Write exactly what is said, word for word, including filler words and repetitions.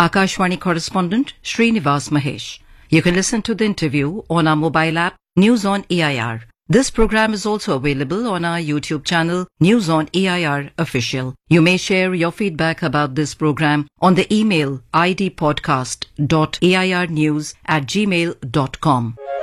Akashvani correspondent Srinivas Mahesh. You can listen to the interview on our mobile app News on A I R. This program is also available on our YouTube channel News on A I R Official. You may share your feedback about this program on the email idpodcast dot airnews at gmail dot com.